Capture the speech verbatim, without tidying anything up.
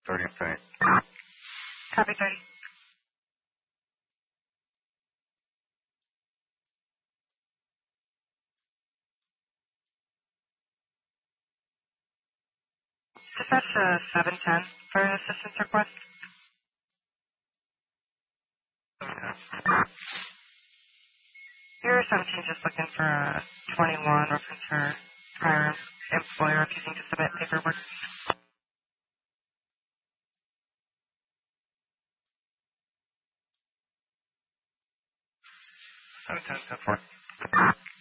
thirty infinity. Copy thirty. Dispatch uh, seven ten for an assistance request. You're seventeen just looking for a twenty-one reference for prior employer refusing to submit paperwork. seven ten, ten four.